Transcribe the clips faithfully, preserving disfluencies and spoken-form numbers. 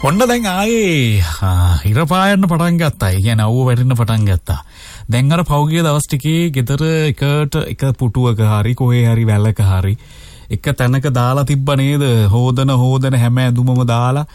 ඔන්න දැන් ආයේ ඉර පායන්න පටන් ගත්තා. ඒ කියන්නේ අවුව වැටෙන්න පටන් ගත්තා. දැන් අර පෞගිය දවස් ටිකේ ගෙදර එකට එක පුටුවක හරි කොහේ හරි වැලක හරි එක තැනක දාලා තිබ්බ නේද? හොදන හොදන හැම ඇඳුමම දාලා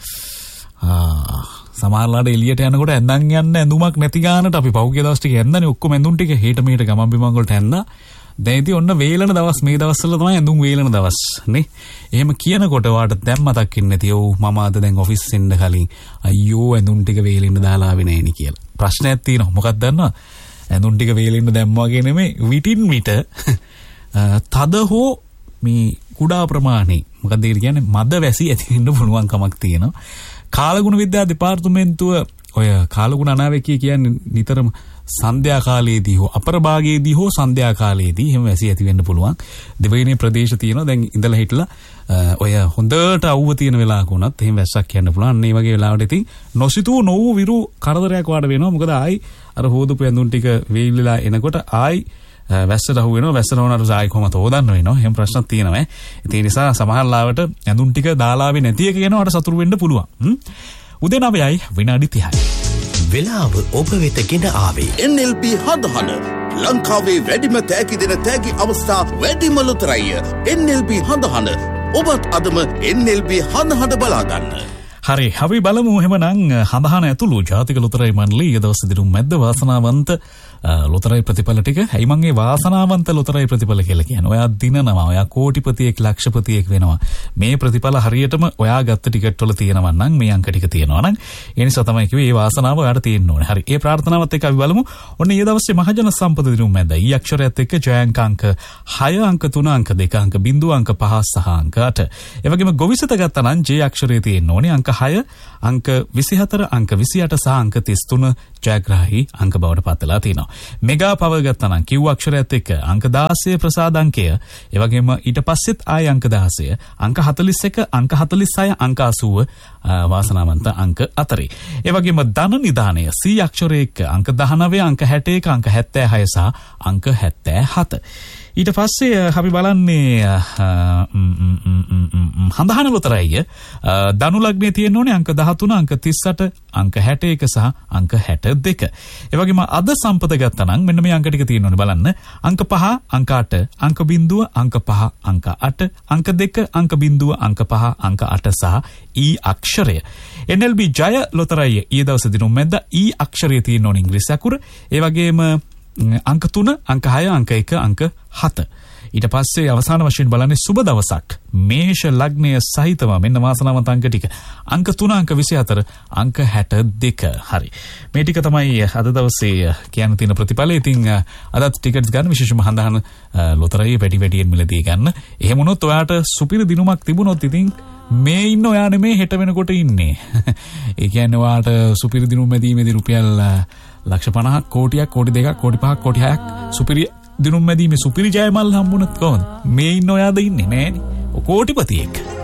ආ සමහරලාට එළියට යනකොට ඇඳන් යන්න ඇඳුමක් නැති ගානට අපි පෞගිය දවස් ටිකේ ඇඳන්නේ ඔක්කොම ඇඳුම් ටික හෙට මෙහෙට ගමන් බිමන් වලට ඇඳලා. දැන් ඉතින් ඔන්න වේලන දවස් මේ දවස්වල තමයි ඇඳුම් වේලන දවස් නේ. එහෙම කියනකොට වාට දැන් මතක් වෙන්නේ නැති ඔව් මම අද දැන් ඔෆිස් එන්න කලින් අයියෝ ඇඳුම් ටික වේලෙන්න දාලා ආවේ නෑනේ කියලා. ප්‍රශ්නයක් තියෙනවා. මොකක්ද දන්නවද? ඇඳුම් ටික වේලෙන්න දැම්මා වගේ නෙමෙයි විටින් විට තද හෝ මේ කුඩා ප්‍රමාණේ මොකද ඒ කියන්නේ මද වැසි ඇති වෙන්න පුළුවන් කමක් තියෙනවා. කාලගුණ විද්‍යා දෙපාර්තමේන්තුව ඔය කාලගුණ අනාවැකිය කියන්නේ නිතරම සන්ධ්‍යා කාලයේදී හෝ අපරභාගයේදී හෝ සන්ධ්‍යා කාලයේදී එහෙම වැසි ඇති වෙන්න පුළුවන්. දෙවෙනි ප්‍රදේශ තියෙනවා. දැන් ඉඳලා හිටලා ඔය හොඳට අවුව තියෙන වෙලාවක උනත් එහෙම වැස්සක් යන්න පුළුවන්. අන්න ඒ වගේ වෙලාවට ඉතින් නොසිතූ නොවූ විරු කරදරයක් වාඩ වෙනවා. මොකද ආයි අර හොදපු ඇඳුම් ටික වේලිලා එනකොට ආයි වැස්සට අහු වෙනවා. වැස්සට වුණාට ආයි කොහමද හොදන්න වෙනවා. එහෙම ප්‍රශ්නක් තියෙනවා. ඒ නිසා සමහර ලාවට ඇඳුම් ටික දාලාවේ නැති එක කියනවාට සතුරු වෙන්න පුළුවන්. උදේ නවයයි විනාඩි තිහයි. වෙලාව ඔබ වෙත ගෙන ආවේ එන් එල් බී හඳහන ලංකාවේ වැඩිම තෑගි දෙන තෑගි අවස්ථා වැඩිම ලොතරැය එන් එල් බී හඳහන ඔබත් අදම එන් එල් බී හඳහන බලා ගන්න. හරි අපි බලමු එහෙමනම් හඳහන ඇතුළු ජාතික ලොතරැයි මණ්ඩලය ඊ දවස් දිනුම් මැද්ද වාසනාවන්ත ලොතරැයි ප්‍රතිඵල ටික. ඇයි මං ඒ වාසනාවන්ත ලොතරැයි ප්‍රතිඵල කියලා කියන්නේ? ඔයා දිනනවා, ඔයා කෝටිපතියෙක් ලක්ෂපතියෙක් වෙනවා. මේ ප්‍රතිඵල හරියටම ඔයා ගත්ත ටිකට් වල තියෙනවා නම් මේ අංක ටික තියෙනවා නම් ඒ නිසා තමයි කිව්වේ මේ වාසනාව ඔයාට තියෙන්න ඕනේ. හරි. ඒ ප්‍රාර්ථනාවත් එක්ක අපි බලමු. ඔන්න ඊ දවසේ මහජන සම්පත දිනුම් මැද්ද ඊ අක්ෂරයත් එක්ක ජයාංක අංක හය අංක තුන අංක දෙක අංක බිංදුව අංක පහ සහ අංක අට. ඒ වගේම ගොවිසත ගත්තා නම් ජේ අක්ෂරයේ තියෙන්න ඕනේ අංක හය අංක විසිහතර අංක විසිඅට සහ අංක තිස් තුන ජයග්‍රාහී අංක බවට පත් වෙලා තියෙනවා. මෙගා පව ගත්තා නම් කිව් අක්ෂරයත් එක්ක අංක දාසය ප්‍රසාද අංකය. ඒ වගේම ඊට පස්සෙත් ආය අංක දාසය අංක හතළිස් එක අංක හතළිස් හය අංක අසූව වාසනාවන්ත අංක අතරේ. ඒ වගේම ධන නිධානය සී අක්ෂරයේ එක්ක අංක දහනවය අංක හැට එක අංක හැත්තෑ හය සහ අංක හැත්තෑ හත. ඊට පස්සේ අපි බලන්නේ හඳහන ලොතරැයි ධනු ලග්නේ තියෙන්න ඕනේ අංක දහතුන අංක තිස් අට අංක හැට එක සහ අංක හැට දෙක. ඒ වගේම අද සම්පත ගත්තා නම් මෙන්න මේ අංක ටික තියෙන්න ඕනේ බලන්න. අංක පහ අංක අට අංක බිංදුව අංක පහ අංක අට අංක දෙක අංක බිංදුව අංක පහ අංක අට සහ ඊ අක්ෂරය. එන් එල් බී ජය ලොතරැයි ඊ දවසේ දිනුම් මැද්ද ඊ අක්ෂරය තියෙන්න ඕනේ ඉංග්‍රීසි අකුර. ඒ වගේම අංක තුන අංක හය අංක එක අංක හත. ඊට පස්සේ අවසාන වශයෙන් බලන්නේ සුබ දවසක් මේෂ ලග්නය සහිතව මෙන්න වාසනාවන්ත අංක ටික අංක තුන අංක විසිහතර අංක හැට දෙක. හරි. මේ ටික තමයි අද දවසේ කියන්න තියෙන ප්‍රතිඵල. ඉතින් අදත් ටිකට්ස් ගන්න විශේෂම හඳහන ලොතරැයි වැඩි වැඩියෙන් මිලදී ගන්න. එහෙම වුණොත් ඔයාට සුපිරි දිනුමක් තිබුණොත් ඉතින් මේ ඉන්න ඔයා නෙමේ හෙට වෙනකොට ඉන්නේ. ඒ කියන්නේ ඔයාට සුපිරි දිනුම් මැදීමේදී රුපියල් ලක්ෂ පනහක් කෝටියක් කෝටි දෙකක් කෝටි පහක් කෝටි හයක් සුපිරි දිනුම් මැදීමේ සුපිරි ජයමල් හම්බුනත් කොහොමද? මේ ඉන්න ඔයාද ඉන්නේ නෑනේ. ඔය කෝටිපතියෙක්.